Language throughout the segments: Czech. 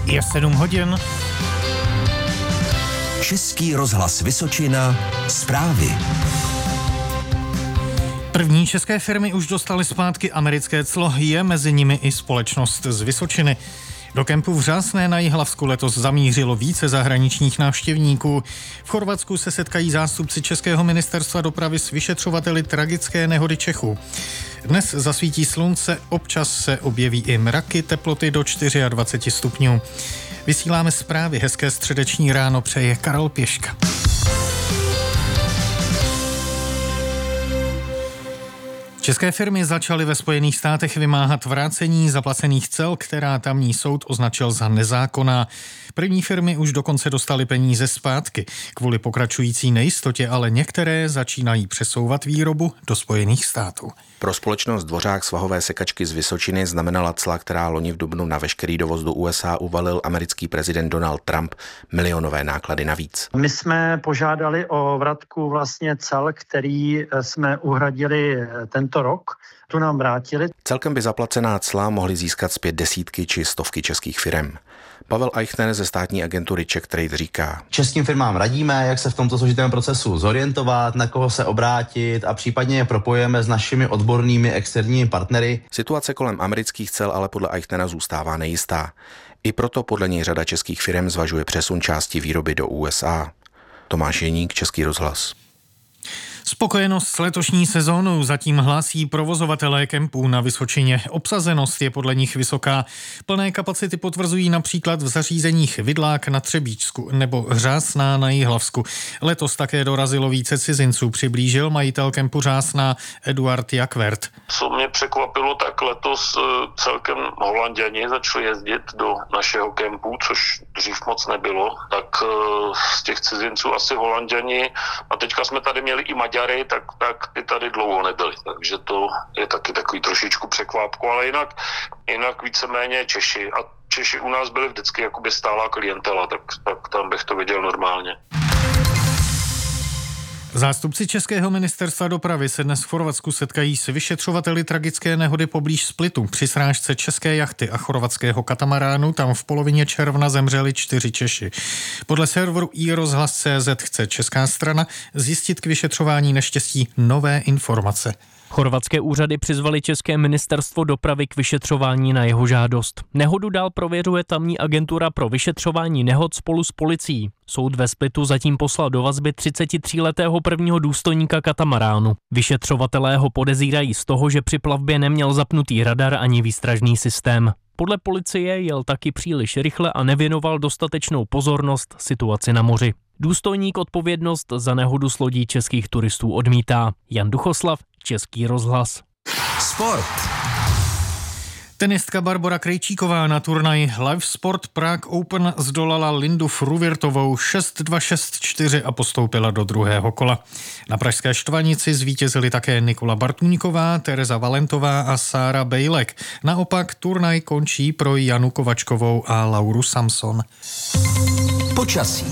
Je 7 hodin. Český rozhlas Vysočina, zprávy. První české firmy už dostaly zpátky americké clo, je mezi nimi i společnost z Vysočiny. Do kempu v Řásné na Jihlavsku letos zamířilo více zahraničních návštěvníků. V Chorvatsku se setkají zástupci Českého ministerstva dopravy s vyšetřovateli tragické nehody Čechů. Dnes zasvítí slunce, občas se objeví i mraky, teploty do 24 stupňů. Vysíláme zprávy, hezké středeční ráno přeje Karel Pěška. České firmy začaly ve Spojených státech vymáhat vrácení zaplacených cel, která tamní soud označil za nezákonná. První firmy už dokonce dostaly peníze zpátky. Kvůli pokračující nejistotě ale některé začínají přesouvat výrobu do Spojených států. Pro společnost Dvořák svahové sekačky z Vysočiny znamenala cla, která loni v dubnu na veškerý dovoz do USA uvalil americký prezident Donald Trump, milionové náklady navíc. My jsme požádali o vratku vlastně cel, který jsme uhradili tento rok. Tu nám vrátili. Celkem by zaplacená cla mohly získat zpět desítky či stovky českých firem. Pavel Eichner ze státní agentury Czech Trade říká: Českým firmám radíme, jak se v tomto složitém procesu zorientovat, na koho se obrátit a případně je propojujeme s našimi odbornými externími partnery. Situace kolem amerických cel ale podle Eichnera zůstává nejistá. I proto podle něj řada českých firem zvažuje přesun části výroby do USA. Tomáš Jeník, Český rozhlas. Spokojenost s letošní sezónou zatím hlásí provozovatelé kempů na Vysočině. Obsazenost je podle nich vysoká. Plné kapacity potvrzují například v zařízeních Vidlák na Třebíčsku nebo Řásná na Jihlavsku. Letos také dorazilo více cizinců, přiblížil majitel kempu Řásná Eduard Jakvert. Co mě překvapilo, tak letos celkem Holanďani začali jezdit do našeho kempu, což dřív moc nebylo. Tak z těch cizinců asi Holanďani, a teďka jsme tady měli i Maďary, tak ty tady dlouho nebyli. Takže to je taky takový trošičku překvápko, ale jinak víceméně Češi. A Češi u nás byli vždycky jakoby stálá klientela, tak tam bych to viděl normálně. Zástupci Českého ministerstva dopravy se dnes v Chorvatsku setkají s vyšetřovateli tragické nehody poblíž Splitu. Při srážce české jachty a chorvatského katamaránu tam v polovině června zemřeli 4 Češi. Podle serveru iRozhlas.cz chce česká strana zjistit k vyšetřování neštěstí nové informace. Chorvatské úřady přizvali České ministerstvo dopravy k vyšetřování na jeho žádost. Nehodu dál prověřuje tamní agentura pro vyšetřování nehod spolu s policií. Soud ve Splitu zatím poslal do vazby 33letého prvního důstojníka katamaránu. Vyšetřovatelé ho podezírají z toho, že při plavbě neměl zapnutý radar ani výstražný systém. Podle policie jel taky příliš rychle a nevěnoval dostatečnou pozornost situaci na moři. Důstojník odpovědnost za nehodu s lodí českých turistů odmítá. Jan Duchoslav, Český rozhlas. Sport. Tenistka Barbora Krejčíková na turnaji Live Sport Prague Open zdolala Lindu Fruvirtovou 6-2, 6-4 a postoupila do druhého kola. Na pražské Štvanici zvítězili také Nikola Bartůňková, Tereza Valentová a Sára Bejlek. Naopak turnaj končí pro Janu Kovačkovou a Lauru Samson. Počasí.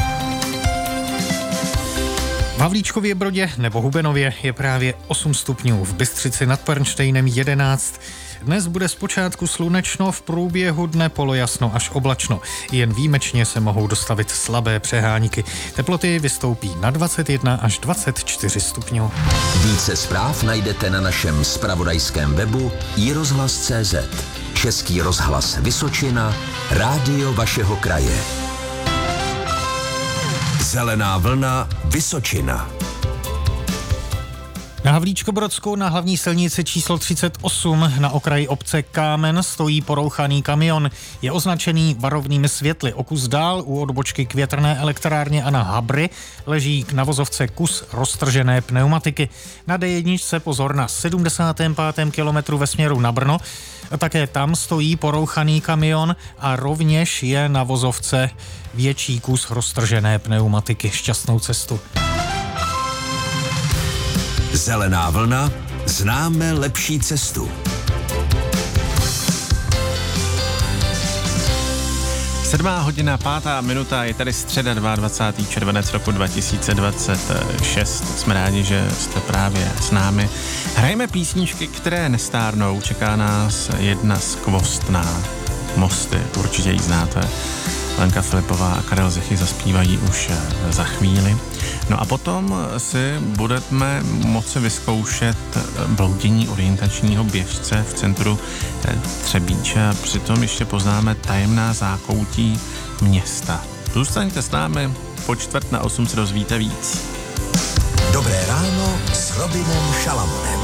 V Havlíčkově Brodě nebo Hubenově je právě 8 stupňů, v Bystřici nad Pernštejnem 11. Dnes bude zpočátku slunečno, v průběhu dne polojasno až oblačno. Jen výjimečně se mohou dostavit slabé přehánky. Teploty vystoupí na 21 až 24 stupňů. Více zpráv najdete na našem zpravodajském webu iRozhlas.cz. Český rozhlas Vysočina, rádio vašeho kraje. Zelená vlna Vysočina. Na Havlíčkobrodsku na hlavní silnici číslo 38 na okraji obce Kámen stojí porouchaný kamion. Je označený varovnými světly. O kus dál u odbočky k větrné elektrárně a na Habry leží na vozovce kus roztržené pneumatiky. Na D1 pozor na 75. kilometru ve směru na Brno. Také tam stojí porouchaný kamion a rovněž je na vozovce větší kus roztržené pneumatiky. Šťastnou cestu. Zelená vlna, známe lepší cestu. 7:05, je tady středa 22. červenec roku 2026. Jsme rádi, že jste právě s námi. Hrajeme písničky, které nestárnou, čeká nás jedna skvostná. Mosty, určitě ji znáte. Lenka Filipová a Karel Zichy zaspívají už za chvíli. No a potom si budeme moci vyzkoušet bloudění orientačního běžce v centru Třebíče a přitom ještě poznáme tajemná zákoutí města. Zůstaňte s námi, po 7:45 se dozvíte víc. Dobré ráno s Robinem Šalamunem.